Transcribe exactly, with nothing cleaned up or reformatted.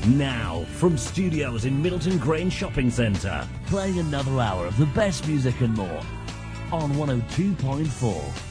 Now, from studios in Middleton Grange Shopping Centre, playing another hour of the best music and more on one oh two point four.